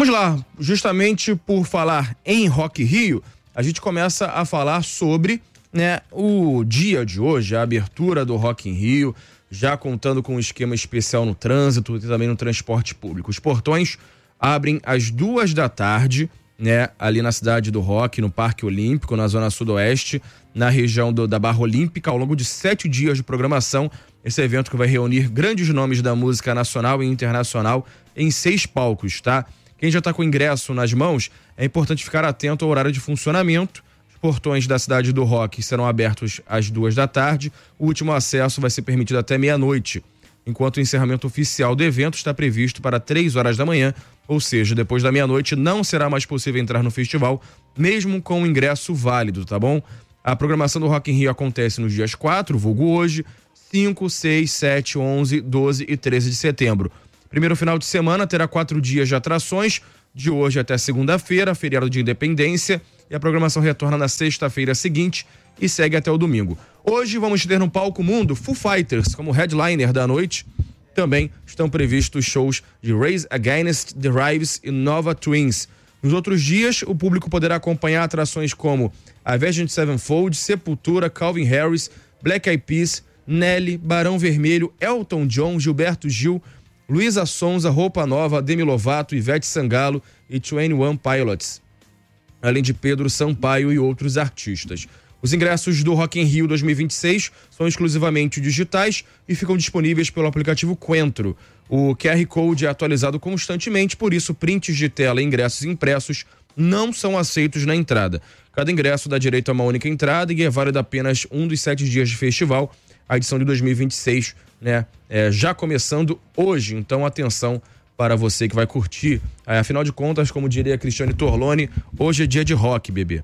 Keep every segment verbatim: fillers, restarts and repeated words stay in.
Vamos lá, justamente por falar em Rock in Rio, a gente começa a falar sobre, né, o dia de hoje, a abertura do Rock in Rio, já contando com um esquema especial no trânsito e também no transporte público. Os portões abrem às duas da tarde, né, ali na cidade do Rock, no Parque Olímpico, na zona sudoeste, na região do, da Barra Olímpica, ao longo de sete dias de programação. Esse evento que vai reunir grandes nomes da música nacional e internacional em seis palcos, tá? Quem já está com o ingresso nas mãos, é importante ficar atento ao horário de funcionamento. Os portões da cidade do Rock serão abertos às duas da tarde. O último acesso vai ser permitido até meia-noite, enquanto o encerramento oficial do evento está previsto para três horas da manhã, ou seja, depois da meia-noite não será mais possível entrar no festival, mesmo com o ingresso válido, tá bom? A programação do Rock in Rio acontece nos dias quatro, vulgo hoje, cinco, seis, sete, onze, doze e treze de setembro. Primeiro final de semana terá quatro dias de atrações, de hoje até segunda-feira, feriado de Independência, e a programação retorna na sexta-feira seguinte e segue até o domingo. Hoje vamos ter no palco mundo Foo Fighters como headliner da noite. Também estão previstos shows de Rage Against the Machine e Nova Twins. Nos outros dias, o público poderá acompanhar atrações como Avenged Sevenfold, Sepultura, Calvin Harris, Black Eyed Peas, Nelly, Barão Vermelho, Elton John, Gilberto Gil, Luísa Sonza, Roupa Nova, Demi Lovato, Ivete Sangalo e vinte e um Pilots, além de Pedro Sampaio e outros artistas. Os ingressos do Rock in Rio dois mil e vinte e seis são exclusivamente digitais e ficam disponíveis pelo aplicativo Coentro. O Q R Code é atualizado constantemente, por isso prints de tela e ingressos impressos não são aceitos na entrada. Cada ingresso dá direito a uma única entrada e é válido apenas um dos sete dias de festival. A edição de dois mil e vinte e seis, né, é, já começando hoje, então atenção para você que vai curtir. É, afinal de contas, como diria a Cristiane Torlone, hoje é dia de rock, bebê.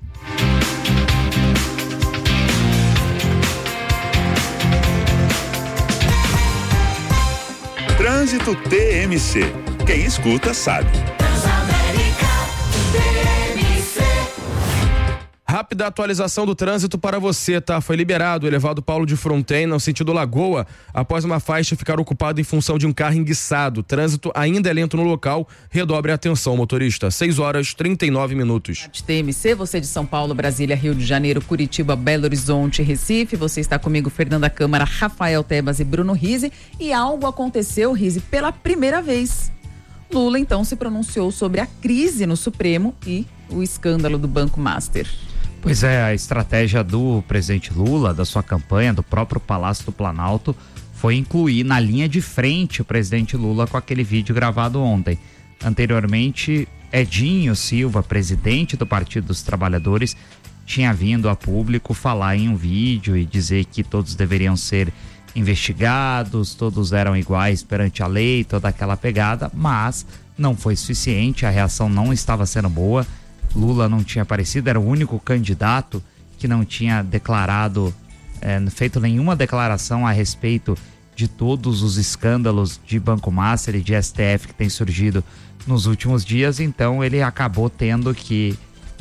Trânsito T M C. Quem escuta sabe. Rápida atualização do trânsito para você, tá? Foi liberado o elevado Paulo de Fronten, no sentido Lagoa, após uma faixa ficar ocupada em função de um carro enguiçado. Trânsito ainda é lento no local. Redobre a atenção, motorista. seis horas e trinta e nove minutos. T M C, você de São Paulo, Brasília, Rio de Janeiro, Curitiba, Belo Horizonte, Recife. Você está comigo, Fernanda Câmara, Rafael Tebas e Bruno Rizzi. E algo aconteceu, Rizzi, pela primeira vez. Lula, então, se pronunciou sobre a crise no Supremo e o escândalo do Banco Master. Pois é, a estratégia do presidente Lula, da sua campanha, do próprio Palácio do Planalto, foi incluir na linha de frente o presidente Lula com aquele vídeo gravado ontem. Anteriormente, Edinho Silva, presidente do Partido dos Trabalhadores, tinha vindo a público falar em um vídeo e dizer que todos deveriam ser investigados, todos eram iguais perante a lei, toda aquela pegada, mas não foi suficiente, a reação não estava sendo boa. Lula não tinha aparecido, era o único candidato que não tinha declarado, é, feito nenhuma declaração a respeito de todos os escândalos de Banco Master e de S T F que tem surgido nos últimos dias. Então ele acabou tendo que,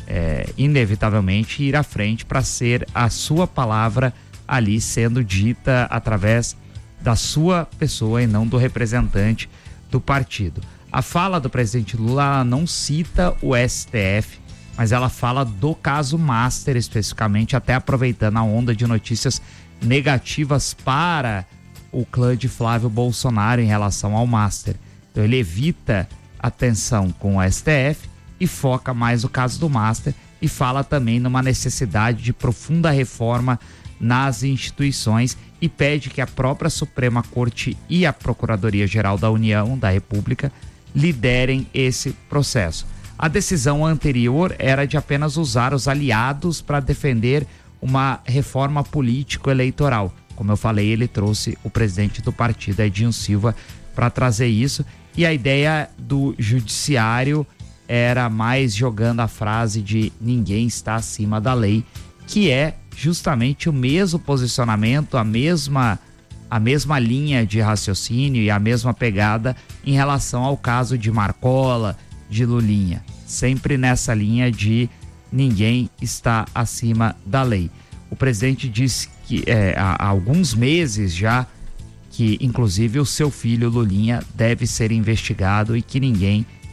é, inevitavelmente, ir à frente para ser a sua palavra ali sendo dita através da sua pessoa e não do representante do partido. A fala do presidente Lula, ela não cita o S T F, mas ela fala do caso Master especificamente, até aproveitando a onda de notícias negativas para o clã de Flávio Bolsonaro em relação ao Master. Então ele evita a tensão com o S T F e foca mais no caso do Master e fala também numa necessidade de profunda reforma nas instituições e pede que a própria Suprema Corte e a Procuradoria-Geral da União, da República, liderem esse processo. A decisão anterior era de apenas usar os aliados para defender uma reforma político-eleitoral. Como eu falei, ele trouxe o presidente do partido, Edinho Silva, para trazer isso. E a ideia do judiciário era mais jogando a frase de ninguém está acima da lei, que é justamente o mesmo posicionamento, a mesma a mesma linha de raciocínio e a mesma pegada em relação ao caso de Marcola, de Lulinha. Sempre nessa linha de ninguém está acima da lei. O presidente disse que é, há alguns meses já que inclusive o seu filho Lulinha deve ser investigado e que ninguém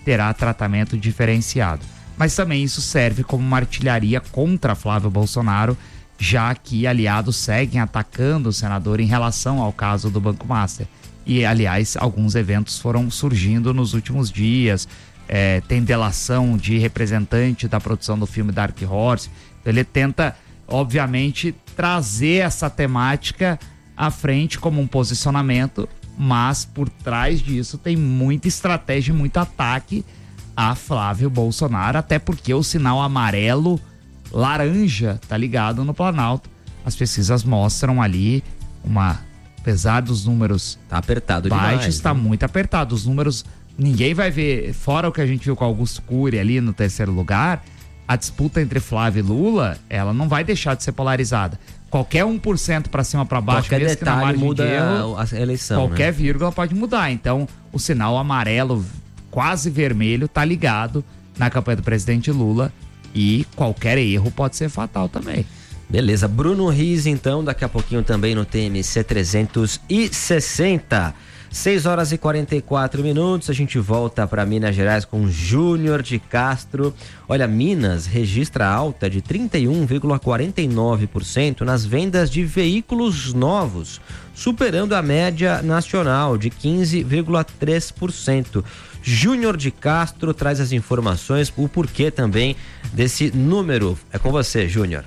terá tratamento diferenciado. Mas também isso serve como uma artilharia contra Flávio Bolsonaro, já que aliados seguem atacando o senador em relação ao caso do Banco Master. E, aliás, alguns eventos foram surgindo nos últimos dias. É, tem delação de representante da produção do filme Dark Horse. Então ele tenta, obviamente, trazer essa temática à frente como um posicionamento, mas por trás disso tem muita estratégia e muito ataque a Flávio Bolsonaro, até porque o sinal amarelo, laranja, tá ligado no Planalto. As pesquisas mostram ali uma, apesar dos números tá apertado baixos, demais, tá né? muito apertado. Os números, ninguém vai ver, fora o que a gente viu com Augusto Cury ali no terceiro lugar, a disputa entre Flávio e Lula, ela não vai deixar de ser polarizada. Qualquer um por cento para cima para baixo, qualquer mesmo que na margem muda de erro, a eleição, qualquer né? vírgula pode mudar. Então, o sinal amarelo, quase vermelho, tá ligado na campanha do presidente Lula, e qualquer erro pode ser fatal também. Beleza, Bruno Riz, então, daqui a pouquinho também no T M C trezentos e sessenta. seis horas e quarenta e quatro minutos, a gente volta para Minas Gerais com Júnior de Castro. Olha, Minas registra alta de trinta e um vírgula quarenta e nove por cento nas vendas de veículos novos, superando a média nacional de quinze vírgula três por cento. Júnior de Castro traz as informações, o porquê também desse número. É com você, Júnior.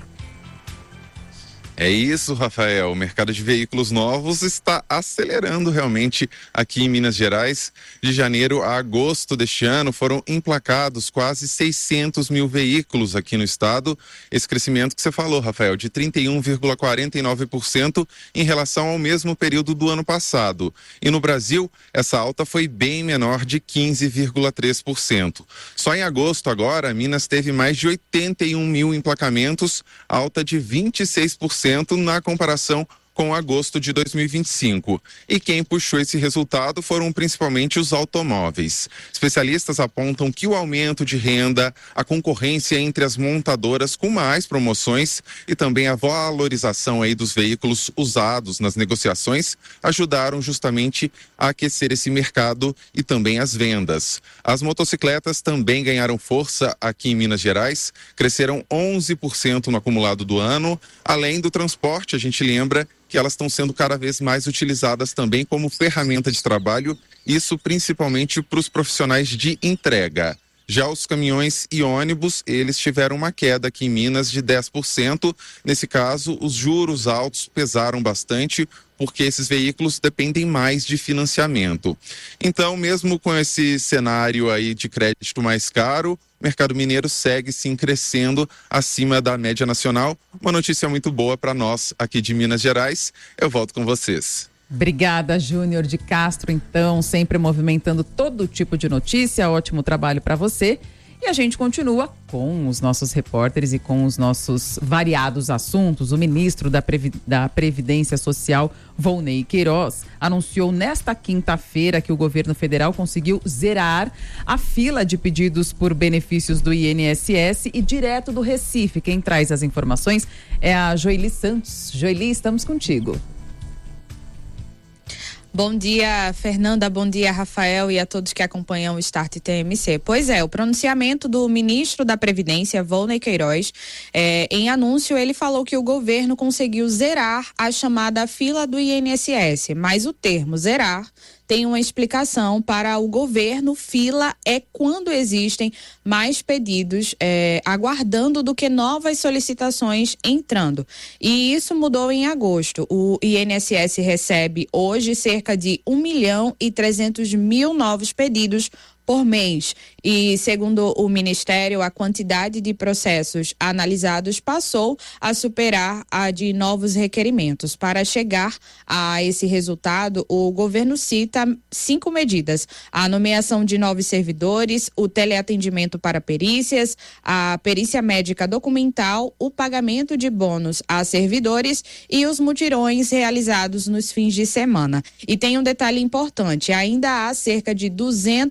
É isso, Rafael. O mercado de veículos novos está acelerando realmente aqui em Minas Gerais. De janeiro a agosto deste ano foram emplacados quase seiscentos mil veículos aqui no estado. Esse crescimento que você falou, Rafael, de trinta e um vírgula quarenta e nove por cento em relação ao mesmo período do ano passado. E no Brasil, essa alta foi bem menor, de quinze vírgula três por cento. Só em agosto agora, Minas teve mais de oitenta e um mil emplacamentos, alta de vinte e seis por cento na comparação com agosto de dois mil e vinte e cinco. E quem puxou esse resultado foram principalmente os automóveis. Especialistas apontam que o aumento de renda, a concorrência entre as montadoras com mais promoções e também a valorização aí dos veículos usados nas negociações ajudaram justamente a aquecer esse mercado e também as vendas. As motocicletas também ganharam força aqui em Minas Gerais, cresceram onze por cento no acumulado do ano. Além do transporte, a gente lembra que elas estão sendo cada vez mais utilizadas também como ferramenta de trabalho, isso principalmente para os profissionais de entrega. Já os caminhões e ônibus, eles tiveram uma queda aqui em Minas de dez por cento. Nesse caso, os juros altos pesaram bastante, porque esses veículos dependem mais de financiamento. Então, mesmo com esse cenário aí de crédito mais caro, o mercado mineiro segue sim crescendo acima da média nacional. Uma notícia muito boa para nós aqui de Minas Gerais. Eu volto com vocês. Obrigada, Júnior de Castro, então, sempre movimentando todo tipo de notícia. Ótimo trabalho para você. E a gente continua com os nossos repórteres e com os nossos variados assuntos. O ministro da, Previ... da Previdência Social, Volney Queiroz, anunciou nesta quinta-feira que o governo federal conseguiu zerar a fila de pedidos por benefícios do I N S S e direto do Recife. Quem traz as informações é a Joeli Santos. Joeli, estamos contigo. Bom dia, Fernanda, bom dia, Rafael, e a todos que acompanham o Start T M C. Pois é, o pronunciamento do ministro da Previdência, Volney Queiroz, é, em anúncio, ele falou que o governo conseguiu zerar a chamada fila do I N S S, mas o termo zerar tem uma explicação para o governo. Fila é quando existem mais pedidos é, aguardando do que novas solicitações entrando. E isso mudou em agosto. O I N S S recebe hoje cerca de um milhão e trezentos mil novos pedidos por mês. E, segundo o Ministério, a quantidade de processos analisados passou a superar a de novos requerimentos. Para chegar a esse resultado, o governo cita cinco medidas: a nomeação de novos servidores, o teleatendimento para perícias, a perícia médica documental, o pagamento de bônus a servidores e os mutirões realizados nos fins de semana. E tem um detalhe importante: ainda há cerca de duzentos e vinte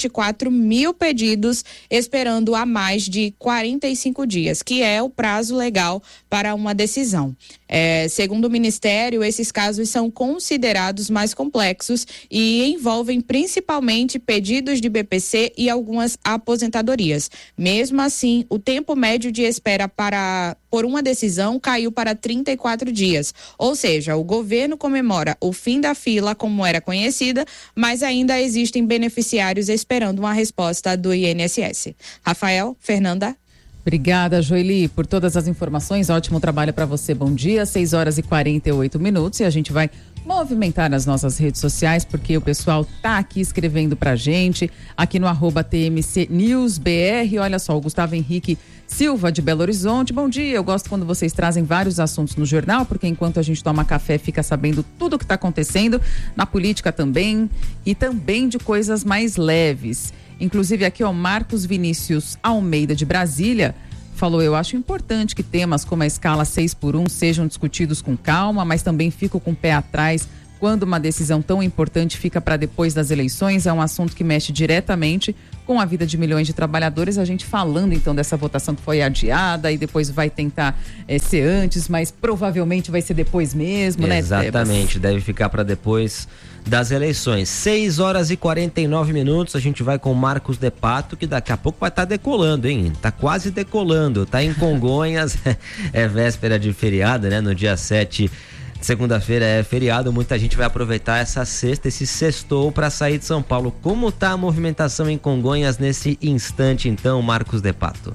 e quatro mil pedidos esperando há mais de quarenta e cinco dias, que é o prazo legal para uma decisão. É, segundo o Ministério, esses casos são considerados mais complexos e envolvem principalmente pedidos de B P C e algumas aposentadorias. Mesmo assim, o tempo médio de espera para, por uma decisão caiu para trinta e quatro dias. Ou seja, o governo comemora o fim da fila, como era conhecida, mas ainda existem beneficiários esperando uma resposta do I N S S. Rafael, Fernanda. Obrigada, Joeli, por todas as informações. Ótimo trabalho para você. Bom dia. seis horas e quarenta e oito minutos e a gente vai movimentar nas nossas redes sociais, porque o pessoal tá aqui escrevendo pra gente, aqui no arroba T M C News B R. Olha só, o Gustavo Henrique Silva, de Belo Horizonte. Bom dia, eu gosto quando vocês trazem vários assuntos no jornal, porque enquanto a gente toma café, fica sabendo tudo o que está acontecendo, na política também, e também de coisas mais leves. Inclusive aqui, ó, Marcos Vinícius Almeida, de Brasília, falou: eu acho importante que temas como a escala seis por um sejam discutidos com calma, mas também fico com o pé atrás quando uma decisão tão importante fica para depois das eleições. É um assunto que mexe diretamente com a vida de milhões de trabalhadores. A gente falando então dessa votação que foi adiada e depois vai tentar é, ser antes, mas provavelmente vai ser depois mesmo, né? Exatamente, deve ficar para depois das eleições. seis horas e quarenta e nove minutos, a gente vai com o Marcos De Pato, que daqui a pouco vai estar tá decolando, hein? Tá quase decolando, tá em Congonhas, é véspera de feriado, né? No dia sete, segunda-feira é feriado, muita gente vai aproveitar essa sexta, esse sextou para sair de São Paulo. Como tá a movimentação em Congonhas nesse instante, então, Marcos De Pato?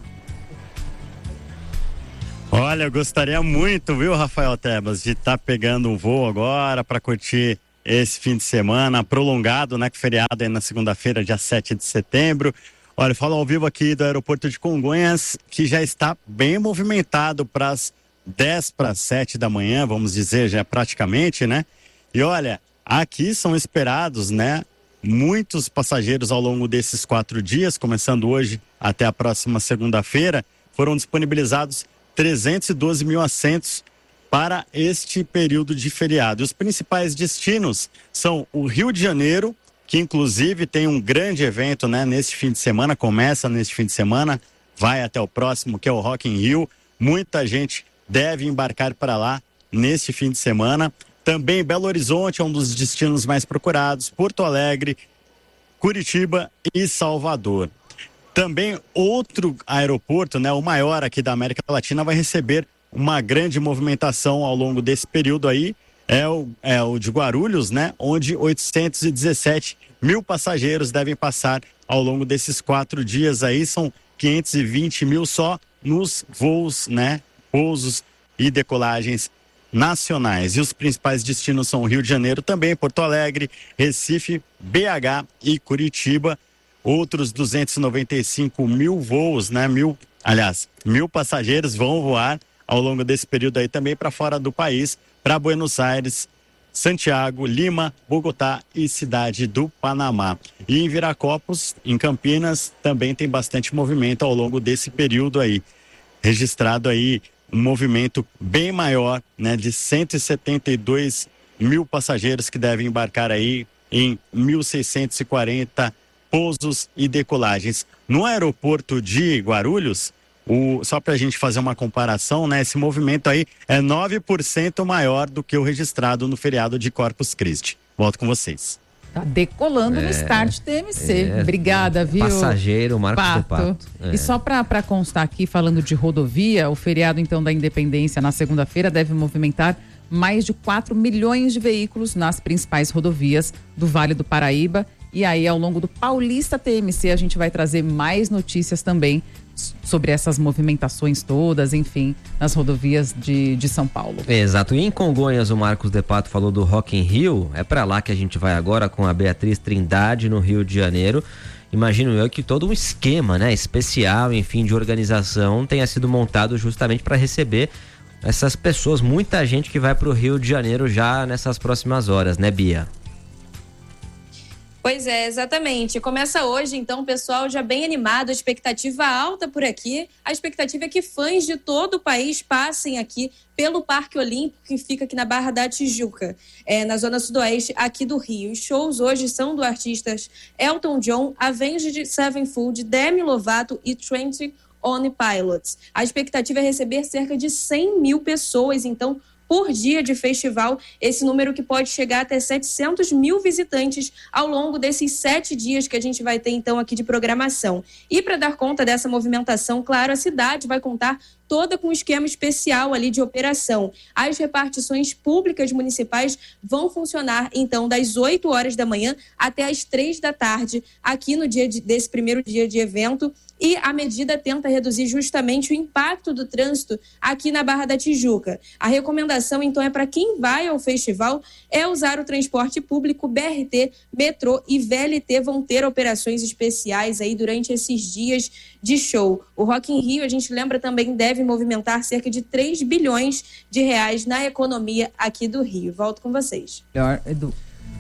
Olha, eu gostaria muito, viu, Rafael Tebas, de estar tá pegando um voo agora para curtir esse fim de semana prolongado, né, que feriado aí na segunda-feira, dia sete de setembro. Olha, eu falo ao vivo aqui do aeroporto de Congonhas, que já está bem movimentado para as dez para sete da manhã, vamos dizer, já praticamente, né? E olha, aqui são esperados, né, muitos passageiros ao longo desses quatro dias, começando hoje até a próxima segunda-feira. Foram disponibilizados trezentos e doze mil assentos para este período de feriado. E os principais destinos são o Rio de Janeiro, que inclusive tem um grande evento, né, nesse fim de semana, começa nesse fim de semana, vai até o próximo, que é o Rock in Rio. Muita gente deve embarcar para lá neste fim de semana. Também Belo Horizonte é um dos destinos mais procurados, Porto Alegre, Curitiba e Salvador. Também outro aeroporto, né, o maior aqui da América Latina, vai receber uma grande movimentação ao longo desse período aí, é o, é o de Guarulhos, né, onde oitocentos e dezessete mil passageiros devem passar ao longo desses quatro dias aí, são quinhentos e vinte mil só nos voos, né, pousos e decolagens nacionais. E os principais destinos são Rio de Janeiro, também Porto Alegre, Recife, B H e Curitiba. Outros duzentos e noventa e cinco mil voos, né, mil, aliás, mil passageiros vão voar ao longo desse período aí também para fora do país, para Buenos Aires, Santiago, Lima, Bogotá e Cidade do Panamá. E em Viracopos, em Campinas, também tem bastante movimento ao longo desse período aí. Registrado aí um movimento bem maior, né, de cento e setenta e dois mil passageiros que devem embarcar aí em mil seiscentos e quarenta pousos e decolagens. No aeroporto de Guarulhos, o, só para a gente fazer uma comparação, né, esse movimento aí é nove por cento maior do que o registrado no feriado de Corpus Christi. Volto com vocês. Tá decolando é, no Start T M C. É, Obrigada, viu? Passageiro, Marcos Pato. De Pato. É. E só para constar aqui, falando de rodovia, o feriado então da Independência na segunda-feira deve movimentar mais de quatro milhões de veículos nas principais rodovias do Vale do Paraíba. E aí, ao longo do Paulista T M C, a gente vai trazer mais notícias também sobre essas movimentações todas, enfim, nas rodovias de, de São Paulo. Exato. E em Congonhas, o Marcos De Pato falou do Rock in Rio. É para lá que a gente vai agora com a Beatriz Trindade, no Rio de Janeiro. Imagino eu que todo um esquema, né, especial, enfim, de organização tenha sido montado justamente para receber essas pessoas, muita gente que vai para o Rio de Janeiro já nessas próximas horas, né, Bia? Pois é, exatamente. Começa hoje, então, o pessoal já bem animado, a expectativa alta por aqui. A expectativa é que fãs de todo o país passem aqui pelo Parque Olímpico, que fica aqui na Barra da Tijuca, é, na zona sudoeste aqui do Rio. Os shows hoje são do artistas Elton John, Avenged Sevenfold, Demi Lovato e Twenty One Pilots. A expectativa é receber cerca de cem mil pessoas, então, por dia de festival, esse número que pode chegar até setecentos mil visitantes ao longo desses sete dias que a gente vai ter, então, aqui de programação. E para dar conta dessa movimentação, claro, a cidade vai contar toda com um esquema especial ali de operação. As repartições públicas municipais vão funcionar, então, das oito horas da manhã até as três da tarde, aqui no dia de, desse primeiro dia de evento. E a medida tenta reduzir justamente o impacto do trânsito aqui na Barra da Tijuca. A recomendação, então, é para quem vai ao festival é usar o transporte público. B R T, metrô e V L T vão ter operações especiais aí durante esses dias de show. O Rock in Rio, a gente lembra também, deve movimentar cerca de três bilhões de reais na economia aqui do Rio. Volto com vocês. Melhor, Edu.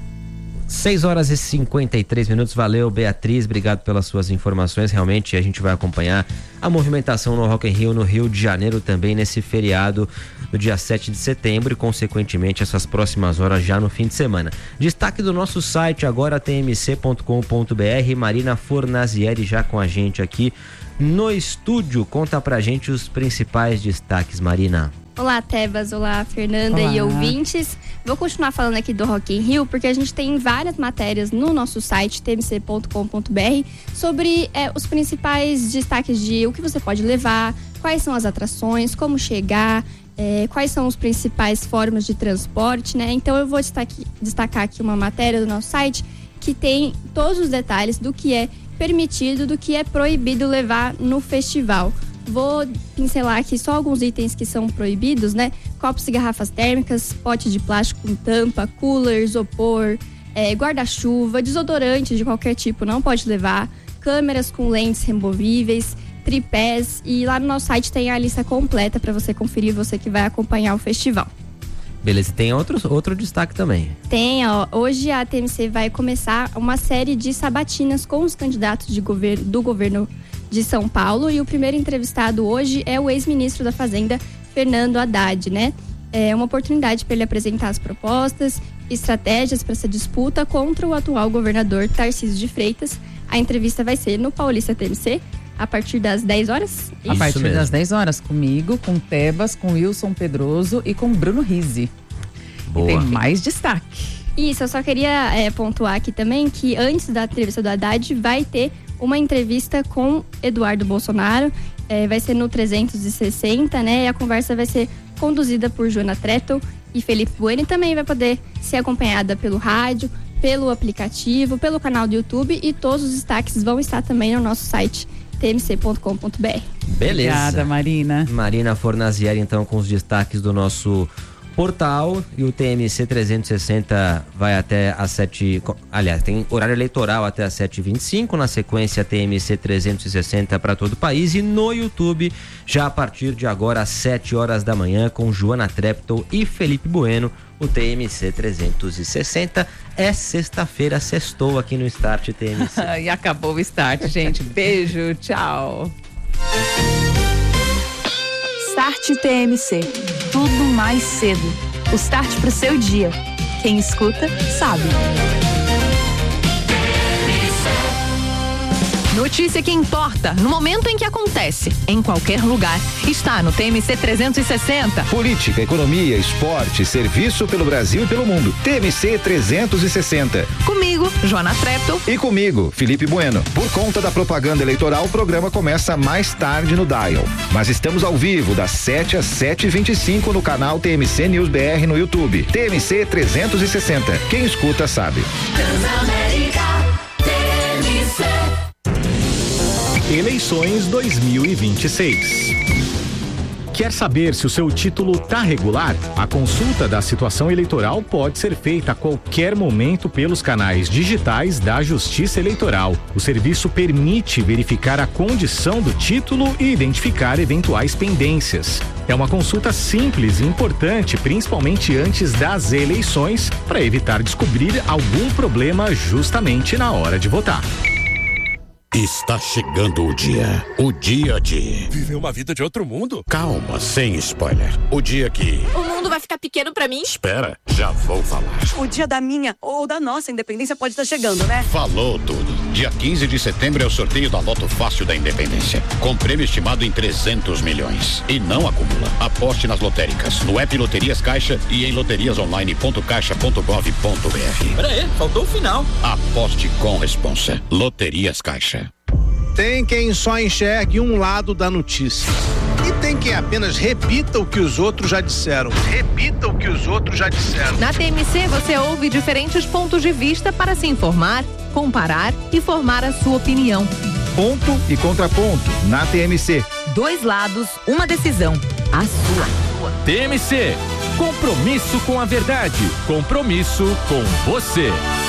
seis horas e cinquenta e três minutos. Valeu, Beatriz, obrigado pelas suas informações. Realmente a gente vai acompanhar a movimentação no Rock in Rio, no Rio de Janeiro, também nesse feriado do dia sete de setembro e, consequentemente, essas próximas horas já no fim de semana. Destaque do nosso site agora, t m c ponto com ponto b r. Marina Fornazieri já com a gente aqui no estúdio. Conta pra gente os principais destaques, Marina. Olá, Tebas, olá, Fernanda olá. E ouvintes. Vou continuar falando aqui do Rock in Rio, porque a gente tem várias matérias no nosso site, t m c ponto com ponto b r, sobre é, os principais destaques de o que você pode levar, quais são as atrações, como chegar, é, quais são as principais formas de transporte, né? Então eu vou destaque, destacar aqui uma matéria do nosso site que tem todos os detalhes do que é permitido, do que é proibido levar no festival. Vou pincelar aqui só alguns itens que são proibidos, né? Copos e garrafas térmicas, pote de plástico com tampa, cooler, isopor, é, guarda-chuva, desodorante de qualquer tipo não pode levar, câmeras com lentes removíveis, tripés, e lá no nosso site tem a lista completa para você conferir, você que vai acompanhar o festival. Beleza, tem outro, outro destaque também. Tem, ó, hoje a T M C vai começar uma série de sabatinas com os candidatos de governo, do governo de São Paulo, e o primeiro entrevistado hoje é o ex-ministro da Fazenda, Fernando Haddad, né? É uma oportunidade para ele apresentar as propostas, estratégias para essa disputa contra o atual governador Tarcísio de Freitas. A entrevista vai ser no Paulista T M C, a partir das dez horas? A partir mesmo. das dez horas, comigo, com Tebas, com Wilson Pedroso e com Bruno Rizzi. Boa. E tem mais destaque. Isso, eu só queria é, pontuar aqui também que antes da entrevista do Haddad vai ter uma entrevista com Eduardo Bolsonaro, é, vai ser no trezentos e sessenta, né? E a conversa vai ser conduzida por Joana Trettel e Felipe Bueno, e também vai poder ser acompanhada pelo rádio, pelo aplicativo, pelo canal do YouTube, e todos os destaques vão estar também no nosso site t m c ponto com ponto b r. Beleza. Obrigada, Marina. Marina Fornazieri, então, com os destaques do nosso portal, e o T M C trezentos e sessenta vai até às sete, aliás, tem horário eleitoral até às sete e vinte e cinco, na sequência T M C trezentos e sessenta para todo o país, e no YouTube já a partir de agora às sete horas da manhã com Joana Trettel e Felipe Bueno, o T M C trezentos e sessenta. É sexta-feira, sextou aqui no Start T M C. E acabou o Start, gente. Beijo, tchau. Start T M C. Tudo mais cedo. O start pro seu dia. Quem escuta, sabe. Notícia que importa, no momento em que acontece, em qualquer lugar, está no T M C trezentos e sessenta. Política, economia, esporte, serviço pelo Brasil e pelo mundo. T M C trezentos e sessenta. Comigo, Joana Trettel. E comigo, Felipe Bueno. Por conta da propaganda eleitoral, o programa começa mais tarde no Dial. Mas estamos ao vivo, das sete às sete e vinte e cinco no canal T M C News B R no YouTube. T M C trezentos e sessenta. Quem escuta, sabe. Transamérica, T M C. Eleições dois mil e vinte e seis. Quer saber se o seu título está regular? A consulta da situação eleitoral pode ser feita a qualquer momento pelos canais digitais da Justiça Eleitoral. O serviço permite verificar a condição do título e identificar eventuais pendências. É uma consulta simples e importante, principalmente antes das eleições, para evitar descobrir algum problema justamente na hora de votar. Está chegando o dia. O dia de... Viver uma vida de outro mundo? Calma, sem spoiler. O dia que... O mundo vai ficar pequeno pra mim? Espera, já vou falar. O dia da minha ou da nossa independência pode estar chegando, né? Falou tudo. Dia quinze de setembro é o sorteio da Loto Fácil da Independência. Com prêmio estimado em trezentos milhões. E não acumula. Aposte nas lotéricas, no app Loterias Caixa e em loterias online ponto caixa ponto gov ponto br. Pera aí, faltou o final. Aposte com responsa. Loterias Caixa. Tem quem só enxergue um lado da notícia. E tem quem apenas repita o que os outros já disseram. Repita o que os outros já disseram. Na T M C você ouve diferentes pontos de vista para se informar, comparar e formar a sua opinião. Ponto e contraponto na T M C. Dois lados, uma decisão. A sua. T M C. Compromisso com a verdade. Compromisso com você.